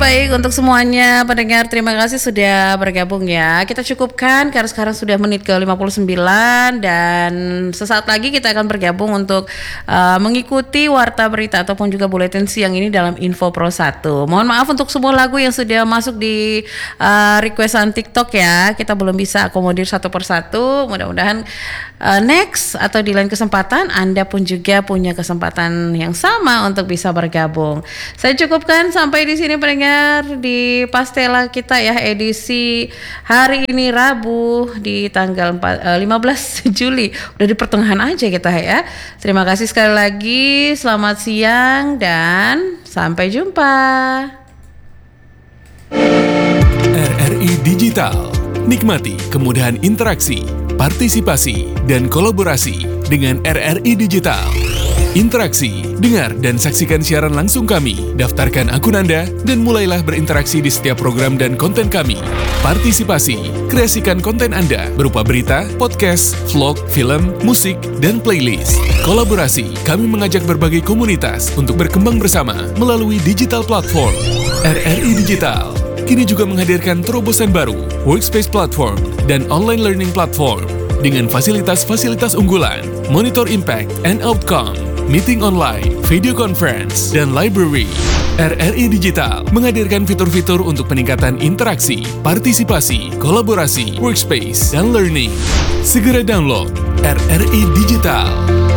baik untuk semuanya pendengar, terima kasih sudah bergabung ya. Kita cukupkan karena sekarang sudah menit ke 59 dan sesaat lagi kita akan bergabung untuk mengikuti warta berita ataupun juga buletin siang ini dalam Info Pro 1. Mohon maaf untuk semua lagu yang sudah masuk di requestan TikTok ya. Kita belum bisa akomodir satu persatu. Mudah-mudahan next atau di lain kesempatan Anda pun juga punya kesempatan yang sama untuk bisa bergabung. Saya cukupkan sampai di sini pendengar di Pastela kita ya, edisi hari ini Rabu di tanggal 15 Juli. Udah di pertengahan aja kita ya. Terima kasih sekali lagi, selamat siang dan sampai jumpa. RRI Digital. Nikmati kemudahan interaksi, partisipasi, dan kolaborasi dengan RRI Digital. Interaksi, dengar dan saksikan siaran langsung kami, daftarkan akun Anda, dan mulailah berinteraksi di setiap program dan konten kami. Partisipasi, kreasikan konten Anda berupa berita, podcast, vlog, film, musik, dan playlist. Kolaborasi, kami mengajak berbagai komunitas untuk berkembang bersama melalui digital platform. RRI Digital kini juga menghadirkan terobosan baru, workspace platform, dan online learning platform dengan fasilitas-fasilitas unggulan, monitor impact and outcome, meeting online, video conference, dan library. RRI Digital menghadirkan fitur-fitur untuk peningkatan interaksi, partisipasi, kolaborasi, workspace, dan learning. Segera download RRI Digital.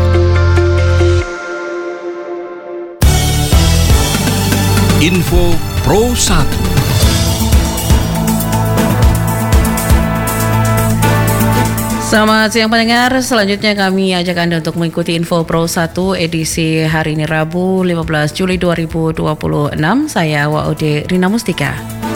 Info Pro 1. Selamat siang pendengar, selanjutnya kami ajak Anda untuk mengikuti Info Pro 1 edisi hari ini Rabu 15 Juli 2026. Saya Waude Rina Mustika.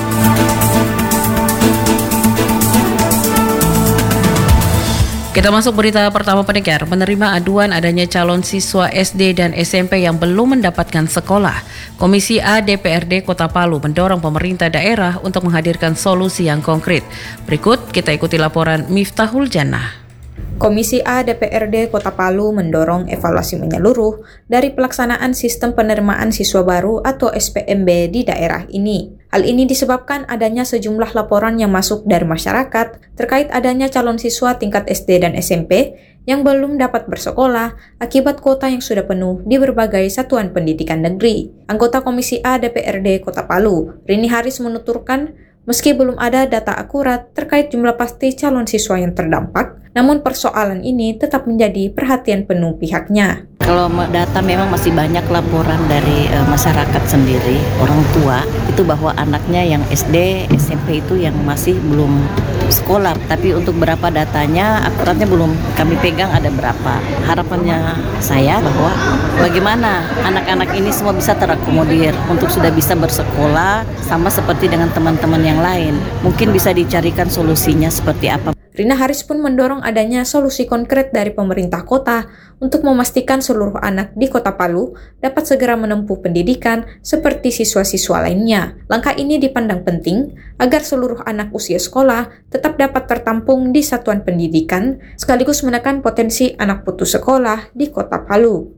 Kita masuk berita pertama pendengar, menerima aduan adanya calon siswa SD dan SMP yang belum mendapatkan sekolah. Komisi A DPRD Kota Palu mendorong pemerintah daerah untuk menghadirkan solusi yang konkret. Berikut kita ikuti laporan Miftahul Jannah. Komisi A DPRD Kota Palu mendorong evaluasi menyeluruh dari pelaksanaan sistem penerimaan siswa baru atau SPMB di daerah ini. Hal ini disebabkan adanya sejumlah laporan yang masuk dari masyarakat terkait adanya calon siswa tingkat SD dan SMP yang belum dapat bersekolah akibat kuota yang sudah penuh di berbagai satuan pendidikan negeri. Anggota Komisi A DPRD Kota Palu, Rini Haris menuturkan, meski belum ada data akurat terkait jumlah pasti calon siswa yang terdampak, namun persoalan ini tetap menjadi perhatian penuh pihaknya. Kalau data memang masih banyak laporan dari masyarakat sendiri, orang tua, itu bahwa anaknya yang SD, SMP itu yang masih belum sekolah. Tapi untuk berapa datanya, akuratnya belum kami pegang ada berapa. Harapannya saya bahwa bagaimana anak-anak ini semua bisa terakomodir untuk sudah bisa bersekolah sama seperti dengan teman-teman yang lain. Mungkin bisa dicarikan solusinya seperti apa. Rina Haris pun mendorong adanya solusi konkret dari pemerintah kota untuk memastikan seluruh anak di Kota Palu dapat segera menempuh pendidikan seperti siswa-siswa lainnya. Langkah ini dipandang penting agar seluruh anak usia sekolah tetap dapat tertampung di satuan pendidikan, sekaligus menekan potensi anak putus sekolah di Kota Palu.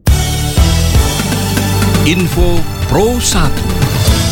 Info Pro 1.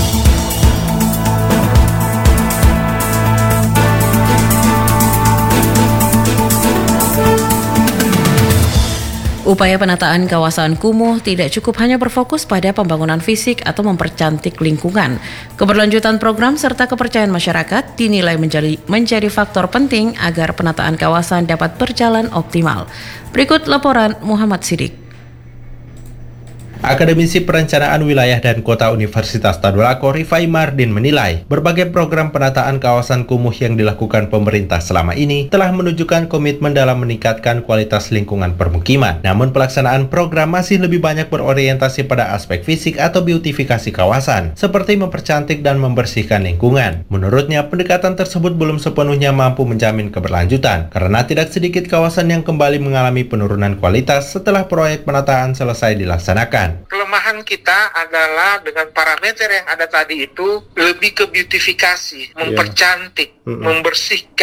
Upaya penataan kawasan kumuh tidak cukup hanya berfokus pada pembangunan fisik atau mempercantik lingkungan. Keberlanjutan program serta kepercayaan masyarakat dinilai menjadi faktor penting agar penataan kawasan dapat berjalan optimal. Berikut laporan Muhammad Sidik. Akademisi Perencanaan Wilayah dan Kota Universitas Tadulako Rifai Mardin menilai berbagai program penataan kawasan kumuh yang dilakukan pemerintah selama ini telah menunjukkan komitmen dalam meningkatkan kualitas lingkungan permukiman. Namun pelaksanaan program masih lebih banyak berorientasi pada aspek fisik atau beautifikasi kawasan, seperti mempercantik dan membersihkan lingkungan. Menurutnya, pendekatan tersebut belum sepenuhnya mampu menjamin keberlanjutan, karena tidak sedikit kawasan yang kembali mengalami penurunan kualitas setelah proyek penataan selesai dilaksanakan. Kelemahan kita adalah dengan parameter yang ada tadi itu lebih ke beautifikasi, mempercantik, membersihkan.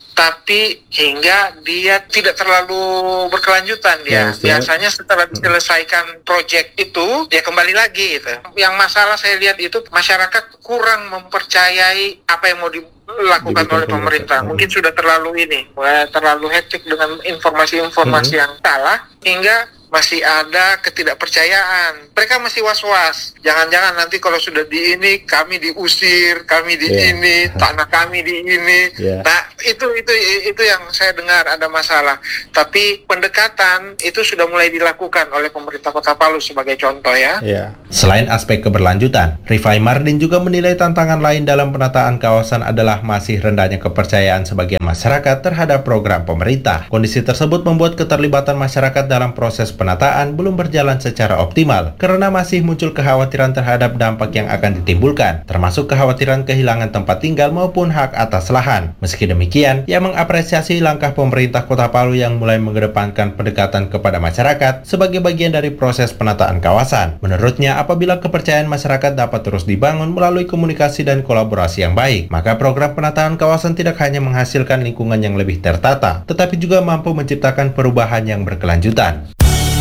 tapi hingga dia tidak terlalu berkelanjutan dia. Biasanya setelah diselesaikan proyek itu, dia kembali lagi gitu. Yang masalah saya lihat itu masyarakat kurang mempercayai apa yang mau dilakukan oleh pemerintah. Mungkin sudah terlalu hektik dengan informasi-informasi yang salah, hingga masih ada ketidakpercayaan. Mereka masih was-was. Jangan-jangan nanti kalau sudah di ini, kami diusir, kami di ini, tanah kami di ini. Nah, itu yang saya dengar ada masalah. Tapi pendekatan itu sudah mulai dilakukan oleh pemerintah Kota Palu sebagai contoh ya. Selain aspek keberlanjutan, Rifai Mardin juga menilai tantangan lain dalam penataan kawasan adalah masih rendahnya kepercayaan sebagian masyarakat terhadap program pemerintah. Kondisi tersebut membuat keterlibatan masyarakat dalam proses penataan belum berjalan secara optimal karena masih muncul kekhawatiran terhadap dampak yang akan ditimbulkan, termasuk kekhawatiran kehilangan tempat tinggal maupun hak atas lahan. Meski demikian, ia mengapresiasi langkah pemerintah Kota Palu yang mulai mengedepankan pendekatan kepada masyarakat sebagai bagian dari proses penataan kawasan. Menurutnya, apabila kepercayaan masyarakat dapat terus dibangun melalui komunikasi dan kolaborasi yang baik, maka program penataan kawasan tidak hanya menghasilkan lingkungan yang lebih tertata, tetapi juga mampu menciptakan perubahan yang berkelanjutan.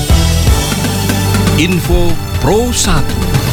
Info Pro 1.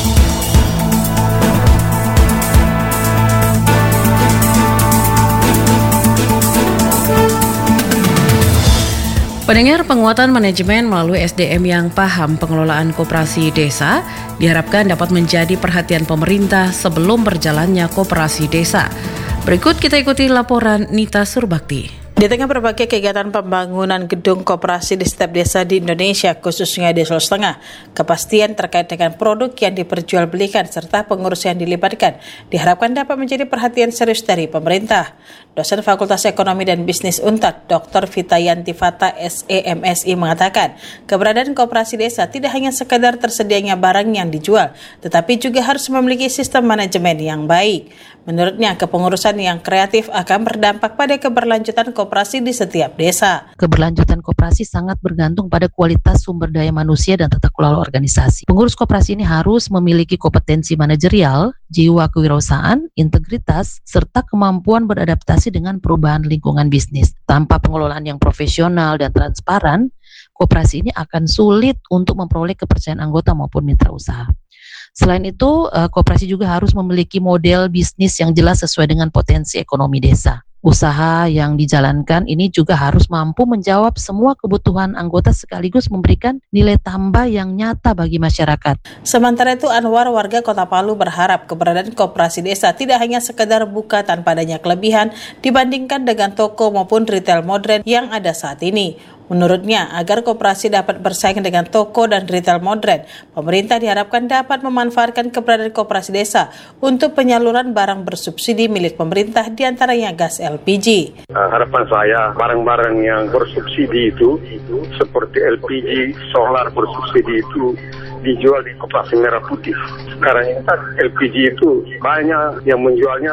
Pendengar, penguatan manajemen melalui SDM yang paham pengelolaan koperasi desa diharapkan dapat menjadi perhatian pemerintah sebelum berjalannya koperasi desa. Berikut kita ikuti laporan Nita Surbakti. Di tengah berbagai kegiatan pembangunan gedung koperasi di setiap desa di Indonesia, khususnya di Sulawesi Tengah, kepastian terkait dengan produk yang diperjualbelikan serta pengurus yang dilibatkan diharapkan dapat menjadi perhatian serius dari pemerintah. Dosen Fakultas Ekonomi dan Bisnis UNTAD, Dr. Vitayanti Fata, SEMSI mengatakan, keberadaan koperasi desa tidak hanya sekadar tersedianya barang yang dijual, tetapi juga harus memiliki sistem manajemen yang baik. Menurutnya, kepengurusan yang kreatif akan berdampak pada keberlanjutan koperasi di setiap desa. Keberlanjutan koperasi sangat bergantung pada kualitas sumber daya manusia dan tata kelola organisasi. Pengurus koperasi ini harus memiliki kompetensi manajerial, jiwa kewirausahaan, integritas, serta kemampuan beradaptasi dengan perubahan lingkungan bisnis. Tanpa pengelolaan yang profesional dan transparan, koperasi ini akan sulit untuk memperoleh kepercayaan anggota maupun mitra usaha. Selain itu, koperasi juga harus memiliki model bisnis yang jelas sesuai dengan potensi ekonomi desa. Usaha yang dijalankan ini juga harus mampu menjawab semua kebutuhan anggota sekaligus memberikan nilai tambah yang nyata bagi masyarakat. Sementara itu, Anwar, warga Kota Palu, berharap keberadaan koperasi desa tidak hanya sekedar buka tanpa adanya kelebihan dibandingkan dengan toko maupun retail modern yang ada saat ini. Menurutnya, agar koperasi dapat bersaing dengan toko dan retail modern, pemerintah diharapkan dapat memanfaatkan keberadaan koperasi desa untuk penyaluran barang bersubsidi milik pemerintah, diantaranya gas LPG. Harapan saya, barang-barang yang bersubsidi itu, seperti LPG, solar bersubsidi itu, dijual di Koperasi Merah Putih. Sekarang ini LPG itu banyak yang menjualnya,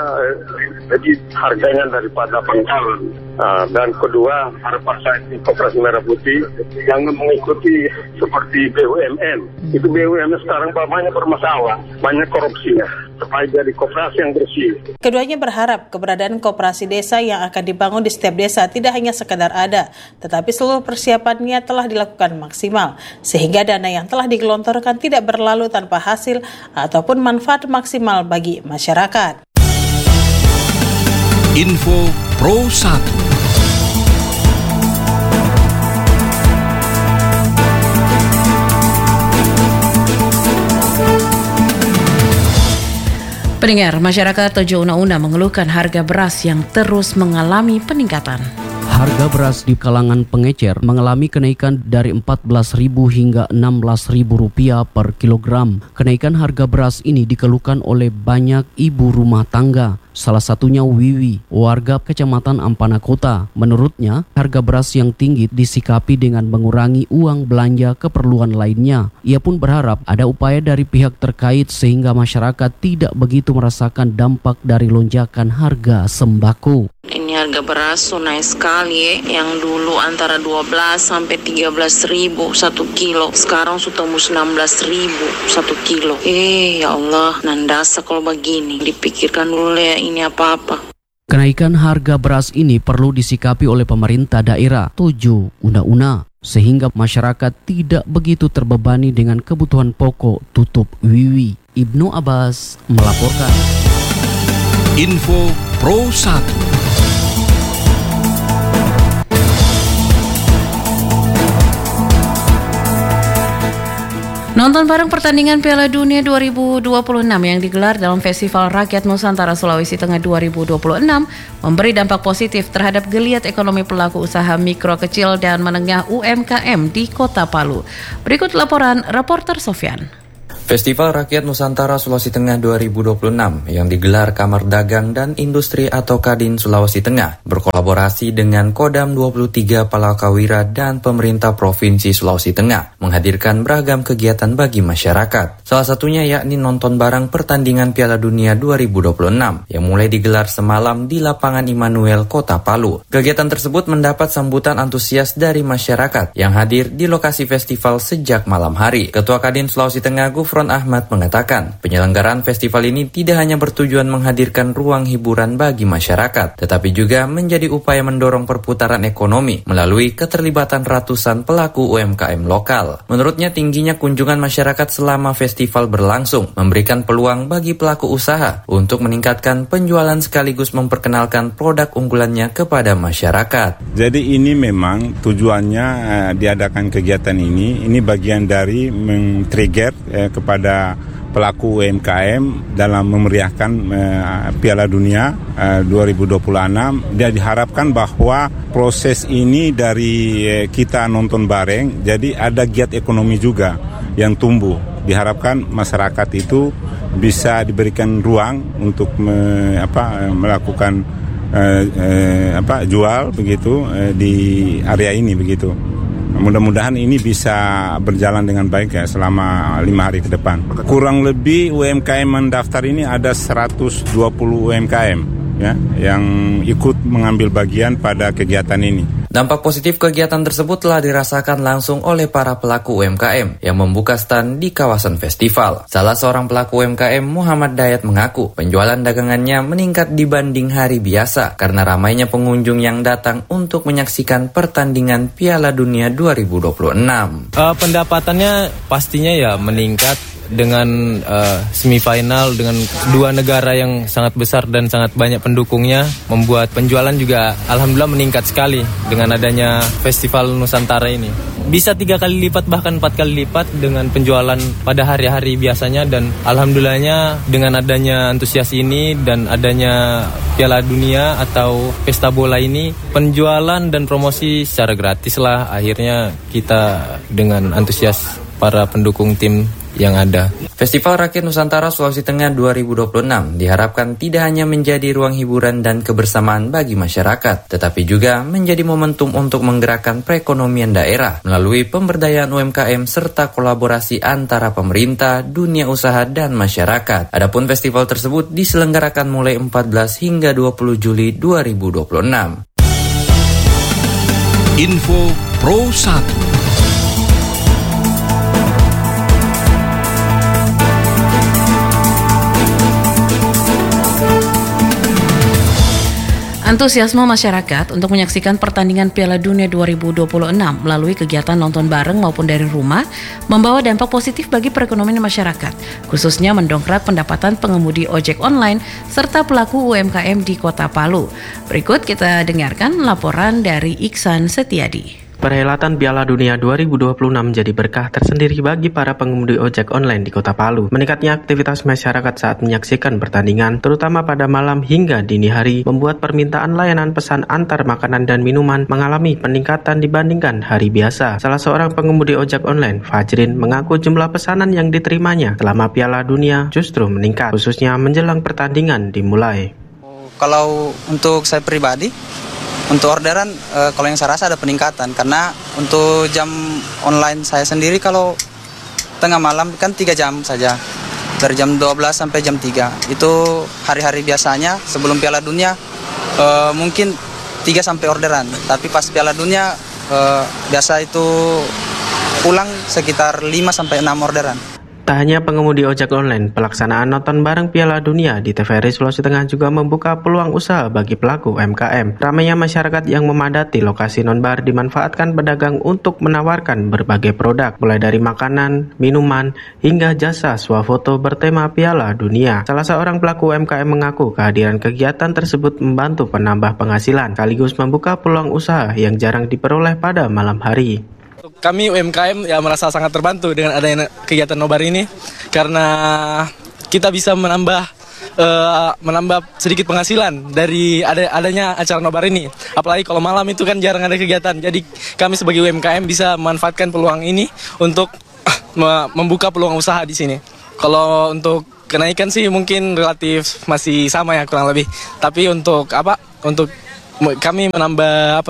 jadi harganya daripada pangkalan. Dan kedua, harapan saya di Koperasi Merah Putih jangan mengikuti seperti BUMN. Itu BUMN sekarang banyak bermasalah, banyak korupsinya, supaya jadi koperasi yang bersih. Keduanya berharap keberadaan koperasi desa yang akan dibangun di setiap desa tidak hanya sekadar ada, tetapi seluruh persiapannya telah dilakukan maksimal, sehingga dana yang telah digelontorkan tidak berlalu tanpa hasil ataupun manfaat maksimal bagi masyarakat. Info Pro 1. Pendengar, masyarakat Tojo Una-Una mengeluhkan harga beras yang terus mengalami peningkatan. Harga beras di kalangan pengecer mengalami kenaikan dari Rp14.000 hingga Rp16.000 per kilogram. Kenaikan harga beras ini dikeluhkan oleh banyak ibu rumah tangga. Salah satunya Wiwi, warga Kecamatan Ampana Kota. Menurutnya, harga beras yang tinggi disikapi dengan mengurangi uang belanja keperluan lainnya. Ia pun berharap ada upaya dari pihak terkait sehingga masyarakat tidak begitu merasakan dampak dari lonjakan harga sembako. Ini harga beras naik sekali ya. Yang dulu antara 12 sampai 13.000 1 kilo. Sekarang sudah tembus 16.000 1 kilo. Ya Allah, nandasa kalau begini. Dipikirkan dulu ya ini apa-apa. Kenaikan harga beras ini perlu disikapi oleh pemerintah daerah 7 una-una sehingga masyarakat tidak begitu terbebani dengan kebutuhan pokok tutup wiwi. Ibnu Abbas melaporkan. Info Pro 1. Nonton bareng pertandingan Piala Dunia 2026 yang digelar dalam Festival Rakyat Nusantara Sulawesi Tengah 2026 memberi dampak positif terhadap geliat ekonomi pelaku usaha mikro, kecil, dan menengah UMKM di Kota Palu. Berikut laporan reporter Sofyan. Festival Rakyat Nusantara Sulawesi Tengah 2026 yang digelar Kamar Dagang dan Industri atau Kadin Sulawesi Tengah berkolaborasi dengan Kodam 23 Palakawira dan pemerintah Provinsi Sulawesi Tengah menghadirkan beragam kegiatan bagi masyarakat. Salah satunya yakni nonton bareng pertandingan Piala Dunia 2026 yang mulai digelar semalam di Lapangan Immanuel, Kota Palu. Kegiatan tersebut mendapat sambutan antusias dari masyarakat yang hadir di lokasi festival sejak malam hari. Ketua Kadin Sulawesi Tengah Gufron Ahmad mengatakan, penyelenggaraan festival ini tidak hanya bertujuan menghadirkan ruang hiburan bagi masyarakat, tetapi juga menjadi upaya mendorong perputaran ekonomi melalui keterlibatan ratusan pelaku UMKM lokal. Menurutnya, tingginya kunjungan masyarakat selama festival berlangsung memberikan peluang bagi pelaku usaha untuk meningkatkan penjualan sekaligus memperkenalkan produk unggulannya kepada masyarakat. Jadi ini memang tujuannya diadakan kegiatan ini bagian dari men-trigger kepada pelaku UMKM dalam memeriahkan Piala Dunia 2026. Dan diharapkan bahwa proses ini dari kita nonton bareng, jadi ada giat ekonomi juga yang tumbuh. Diharapkan masyarakat itu bisa diberikan ruang untuk melakukan jual begitu di area ini begitu. Mudah-mudahan ini bisa berjalan dengan baik ya selama 5 hari ke depan. Kurang lebih UMKM mendaftar ini ada 120 UMKM ya yang ikut mengambil bagian pada kegiatan ini. Dampak positif kegiatan tersebut telah dirasakan langsung oleh para pelaku UMKM yang membuka stand di kawasan festival. Salah seorang pelaku UMKM, Muhammad Dayat, mengaku penjualan dagangannya meningkat dibanding hari biasa karena ramainya pengunjung yang datang untuk menyaksikan pertandingan Piala Dunia 2026. Pendapatannya pastinya ya meningkat dengan semifinal dengan dua negara yang sangat besar dan sangat banyak pendukungnya, membuat penjualan juga alhamdulillah meningkat sekali dengan adanya Festival Nusantara ini. Bisa 3 kali lipat bahkan 4 kali lipat dengan penjualan pada hari-hari biasanya, dan alhamdulillahnya dengan adanya antusias ini dan adanya Piala Dunia atau pesta bola ini, penjualan dan promosi secara gratis lah. Akhirnya kita dengan antusias para pendukung tim yang ada. Festival Rakyat Nusantara Sulawesi Tengah 2026 diharapkan tidak hanya menjadi ruang hiburan dan kebersamaan bagi masyarakat, tetapi juga menjadi momentum untuk menggerakkan perekonomian daerah melalui pemberdayaan UMKM serta kolaborasi antara pemerintah, dunia usaha, dan masyarakat. Adapun festival tersebut diselenggarakan mulai 14 hingga 20 Juli 2026. Info Pro 1. Antusiasme masyarakat untuk menyaksikan pertandingan Piala Dunia 2026 melalui kegiatan nonton bareng maupun dari rumah membawa dampak positif bagi perekonomian masyarakat, khususnya mendongkrak pendapatan pengemudi ojek online serta pelaku UMKM di Kota Palu. Berikut kita dengarkan laporan dari Iksan Setiadi. Perhelatan Piala Dunia 2026 menjadi berkah tersendiri bagi para pengemudi ojek online di Kota Palu. Meningkatnya aktivitas masyarakat saat menyaksikan pertandingan, terutama pada malam hingga dini hari, membuat permintaan layanan pesan antar makanan dan minuman mengalami peningkatan dibandingkan hari biasa. Salah seorang pengemudi ojek online, Fajrin, mengaku jumlah pesanan yang diterimanya selama Piala Dunia justru meningkat, khususnya menjelang pertandingan dimulai. Kalau untuk saya pribadi, untuk orderan, kalau yang saya rasa ada peningkatan, karena untuk jam online saya sendiri kalau tengah malam kan 3 jam saja, dari jam 12 sampai jam 3. Itu hari-hari biasanya sebelum Piala Dunia mungkin 3 sampai orderan, tapi pas Piala Dunia biasa itu pulang sekitar 5 sampai 6 orderan. Tak hanya pengemudi ojek online, pelaksanaan nonton bareng Piala Dunia di TVRI Sulawesi Tengah juga membuka peluang usaha bagi pelaku UMKM. Ramainya masyarakat yang memadati lokasi non-bar dimanfaatkan pedagang untuk menawarkan berbagai produk, mulai dari makanan, minuman, hingga jasa swafoto bertema Piala Dunia. Salah seorang pelaku UMKM mengaku kehadiran kegiatan tersebut membantu penambah penghasilan, sekaligus membuka peluang usaha yang jarang diperoleh pada malam hari. Kami UMKM ya merasa sangat terbantu dengan adanya kegiatan nobar ini karena kita bisa menambah sedikit penghasilan dari adanya acara nobar ini. Apalagi kalau malam itu kan jarang ada kegiatan. Jadi kami sebagai UMKM bisa memanfaatkan peluang ini untuk membuka peluang usaha di sini. Kalau untuk kenaikan sih mungkin relatif masih sama ya kurang lebih. Tapi untuk kami menambah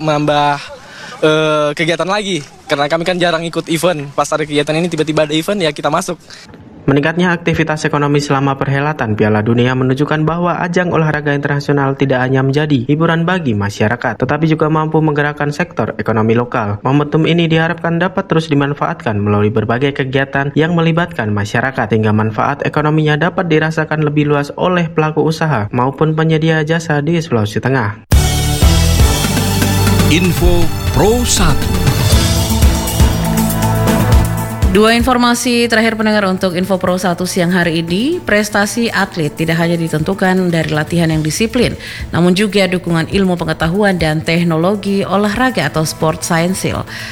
kegiatan lagi karena kami kan jarang ikut event. Pas ada kegiatan ini tiba-tiba ada event ya kita masuk. Meningkatnya aktivitas ekonomi selama perhelatan Piala Dunia menunjukkan bahwa ajang olahraga internasional tidak hanya menjadi hiburan bagi masyarakat, tetapi juga mampu menggerakkan sektor ekonomi lokal. Momentum ini diharapkan dapat terus dimanfaatkan melalui berbagai kegiatan yang melibatkan masyarakat, hingga manfaat ekonominya dapat dirasakan lebih luas oleh pelaku usaha maupun penyedia jasa di Sulawesi Tengah. Info Pro 1. Dua informasi terakhir pendengar untuk Info Pro 1 siang hari ini. Prestasi atlet tidak hanya ditentukan dari latihan yang disiplin, namun juga dukungan ilmu pengetahuan dan teknologi olahraga atau sport science.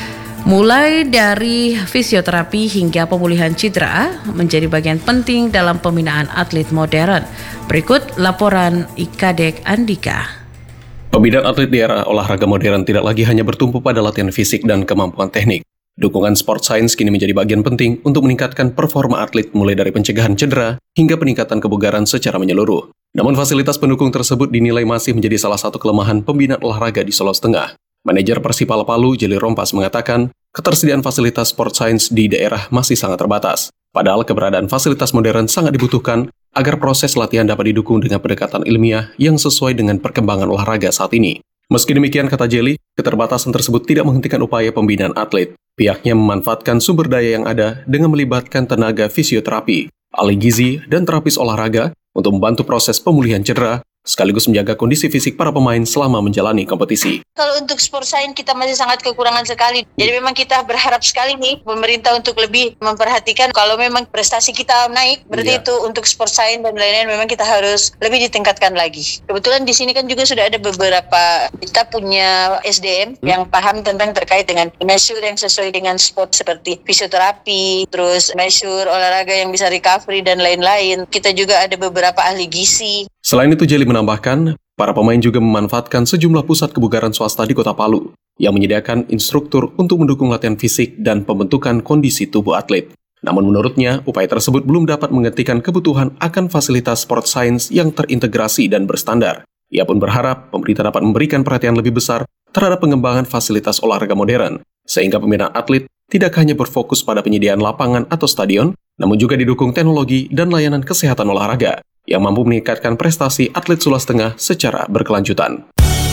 Mulai dari fisioterapi hingga pemulihan cedera menjadi bagian penting dalam pembinaan atlet modern. Berikut laporan Ikadek Andika. Pembinaan atlet di era olahraga modern tidak lagi hanya bertumpu pada latihan fisik dan kemampuan teknik. Dukungan sport science kini menjadi bagian penting untuk meningkatkan performa atlet mulai dari pencegahan cedera hingga peningkatan kebugaran secara menyeluruh. Namun fasilitas pendukung tersebut dinilai masih menjadi salah satu kelemahan pembinaan olahraga di Sulawesi Tengah. Manajer Persipala Palu, Jeli Rompas mengatakan, ketersediaan fasilitas sport science di daerah masih sangat terbatas. Padahal keberadaan fasilitas modern sangat dibutuhkan agar proses latihan dapat didukung dengan pendekatan ilmiah yang sesuai dengan perkembangan olahraga saat ini. Meski demikian, kata Jeli, keterbatasan tersebut tidak menghentikan upaya pembinaan atlet. Pihaknya memanfaatkan sumber daya yang ada dengan melibatkan tenaga fisioterapi, ahli gizi, dan terapis olahraga untuk membantu proses pemulihan cedera, sekaligus menjaga kondisi fisik para pemain selama menjalani kompetisi. Kalau untuk sport science kita masih sangat kekurangan sekali. Jadi memang kita berharap sekali nih pemerintah untuk lebih memperhatikan kalau memang prestasi kita naik, berarti itu untuk sport science dan lain-lain memang kita harus lebih ditingkatkan lagi. Kebetulan di sini kan juga sudah ada beberapa, kita punya SDM yang paham tentang terkait dengan measure yang sesuai dengan sport seperti fisioterapi, terus measure olahraga yang bisa recovery dan lain-lain. Kita juga ada beberapa ahli gizi. Selain itu, Jeli menambahkan, para pemain juga memanfaatkan sejumlah pusat kebugaran swasta di Kota Palu yang menyediakan instruktur untuk mendukung latihan fisik dan pembentukan kondisi tubuh atlet. Namun menurutnya, upaya tersebut belum dapat menghentikan kebutuhan akan fasilitas sport science yang terintegrasi dan berstandar. Ia pun berharap pemerintah dapat memberikan perhatian lebih besar terhadap pengembangan fasilitas olahraga modern, sehingga pembinaan atlet tidak hanya berfokus pada penyediaan lapangan atau stadion, namun juga didukung teknologi dan layanan kesehatan olahraga yang mampu meningkatkan prestasi atlet Sulawesi Tengah secara berkelanjutan.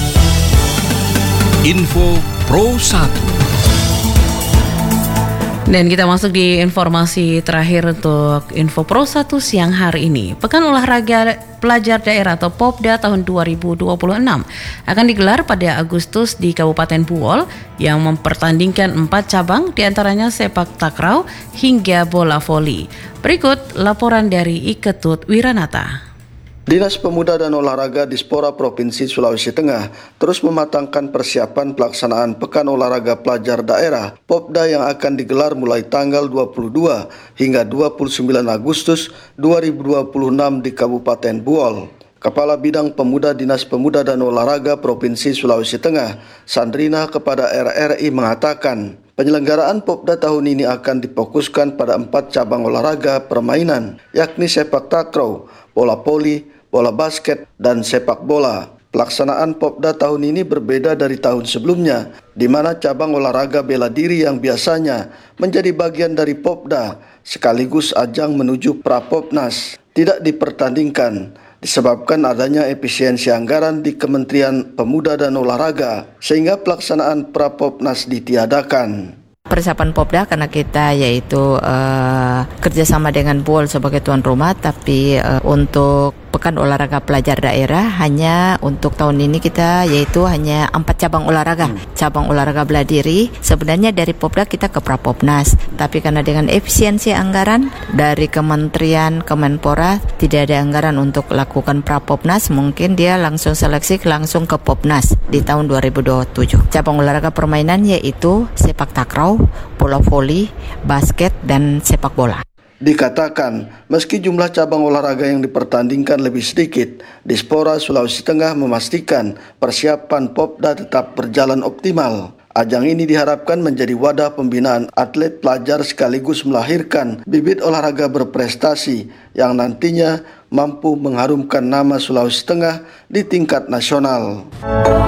Info Pro 1. Dan kita masuk di informasi terakhir untuk Info Pro 1 siang hari ini. Pekan Olahraga Pelajar Daerah atau Popda tahun 2026 akan digelar pada Agustus di Kabupaten Buol yang mempertandingkan 4 cabang, diantaranya sepak takraw hingga bola voli. Berikut laporan dari Iketut Wiranata. Dinas Pemuda dan Olahraga Dispora Provinsi Sulawesi Tengah terus mematangkan persiapan pelaksanaan Pekan Olahraga Pelajar Daerah Popda yang akan digelar mulai tanggal 22 hingga 29 Agustus 2026 di Kabupaten Buol. Kepala Bidang Pemuda Dinas Pemuda dan Olahraga Provinsi Sulawesi Tengah, Sandrina kepada RRI mengatakan, penyelenggaraan Popda tahun ini akan difokuskan pada 4 cabang olahraga permainan, yakni sepak takraw, bola voli, bola basket, dan sepak bola. Pelaksanaan Popda tahun ini berbeda dari tahun sebelumnya, di mana cabang olahraga bela diri yang biasanya menjadi bagian dari Popda, sekaligus ajang menuju Prapopnas, tidak dipertandingkan, disebabkan adanya efisiensi anggaran di Kementerian Pemuda dan Olahraga, sehingga pelaksanaan Prapopnas ditiadakan. persiapan Popda karena kita yaitu kerjasama dengan BOL sebagai tuan rumah, tapi untuk Pekan Olahraga Pelajar Daerah hanya untuk tahun ini kita yaitu hanya 4 cabang olahraga. Cabang olahraga bela diri sebenarnya dari Popda kita ke Prapopnas, tapi karena dengan efisiensi anggaran dari Kementerian Kemenpora tidak ada anggaran untuk lakukan Prapopnas, mungkin dia langsung seleksi langsung ke Popnas di tahun 2027. Cabang olahraga permainan yaitu sepak takraw, bola voli, basket dan sepak bola. Dikatakan, meski jumlah cabang olahraga yang dipertandingkan lebih sedikit, Dispora Sulawesi Tengah memastikan persiapan Popda tetap berjalan optimal. Ajang ini diharapkan menjadi wadah pembinaan atlet pelajar sekaligus melahirkan bibit olahraga berprestasi yang nantinya mampu mengharumkan nama Sulawesi Tengah di tingkat nasional.